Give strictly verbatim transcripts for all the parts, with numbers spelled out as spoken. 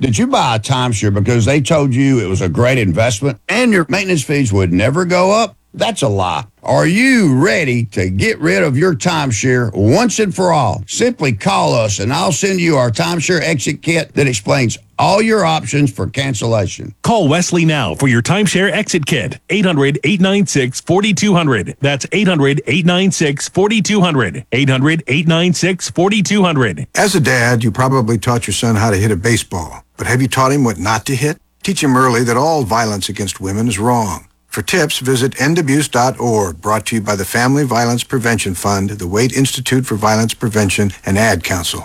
Did you buy a timeshare because they told you it was a great investment and your maintenance fees would never go up? That's a lie. Are you ready to get rid of your timeshare once and for all? Simply call us and I'll send you our timeshare exit kit that explains all your options for cancellation. Call Wesley now for your timeshare exit kit. eight hundred, eight nine six, four two zero zero. That's eight hundred, eight nine six, four two zero zero. eight hundred, eight nine six, four two zero zero. As a dad, you probably taught your son how to hit a baseball. But have you taught him what not to hit? Teach him early that all violence against women is wrong. For tips, visit end abuse dot org, brought to you by the Family Violence Prevention Fund, the Wade Institute for Violence Prevention, and Ad Council.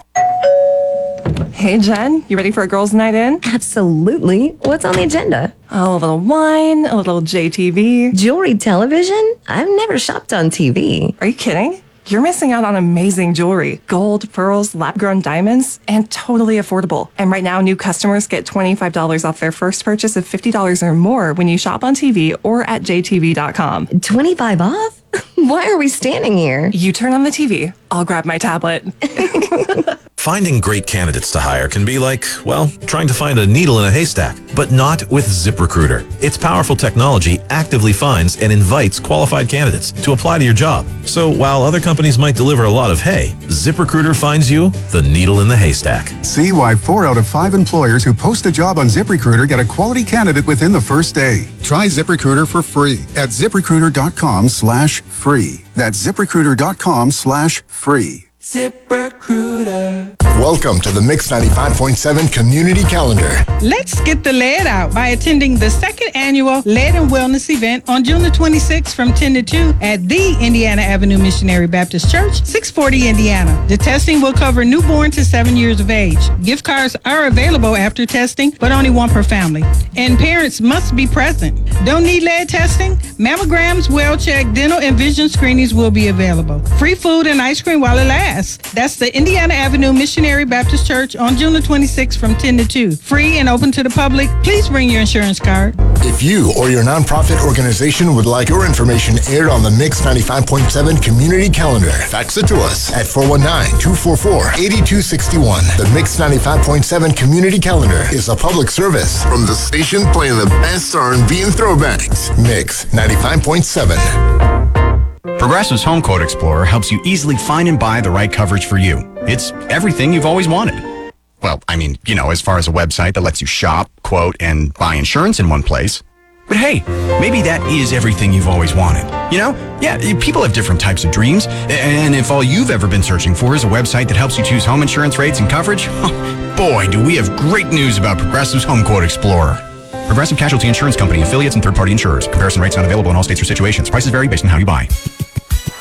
Hey, Jen, you ready for a girls' night in? Absolutely. What's on the agenda? Oh, a little wine, a little J T V. Jewelry television? I've never shopped on T V. Are you kidding? You're missing out on amazing jewelry. Gold, pearls, lab-grown diamonds, and totally affordable. And right now, new customers get twenty-five dollars off their first purchase of fifty dollars or more when you shop on T V or at j t v dot com. twenty-five off? Why are we standing here? You turn on the T V. I'll grab my tablet. Finding great candidates to hire can be like, well, trying to find a needle in a haystack, but not with ZipRecruiter. Its powerful technology actively finds and invites qualified candidates to apply to your job. So while other companies might deliver a lot of hay, ZipRecruiter finds you the needle in the haystack. See why four out of five employers who post a job on ZipRecruiter get a quality candidate within the first day. Try ZipRecruiter for free at ZipRecruiter.com slash free. That's ZipRecruiter.com slash free. ZipRecruiter. Welcome to the Mix ninety-five point seven Community Calendar. Let's get the lead out by attending the second annual Lead and Wellness event on June the twenty-sixth from ten to two at the Indiana Avenue Missionary Baptist Church, six forty Indiana. The testing will cover newborn to seven years of age. Gift cards are available after testing, but only one per family. And parents must be present. Don't need lead testing? Mammograms, well check, dental, and vision screenings will be available. Free food and ice cream while it lasts. That's the Indiana Avenue Missionary Baptist Church on June the twenty-sixth from ten to two. Free and open to the public. Please bring your insurance card. If you or your nonprofit organization would like your information aired on the Mix ninety-five point seven Community Calendar, fax it to us at four one nine, two four four, eight two six one. The Mix ninety-five point seven Community Calendar is a public service from the station playing the best R and B and throwbacks. Mix ninety-five point seven. Progressive's Home Quote Explorer helps you easily find and buy the right coverage for you. It's everything you've always wanted. Well, I mean, you know, as far as a website that lets you shop, quote, and buy insurance in one place. But hey, maybe that is everything you've always wanted. You know? Yeah, people have different types of dreams. And if all you've ever been searching for is a website that helps you choose home insurance rates and coverage, boy, do we have great news about Progressive's Home Quote Explorer. Progressive Casualty Insurance Company, affiliates, and third-party insurers. Comparison rates not available in all states or situations. Prices vary based on how you buy.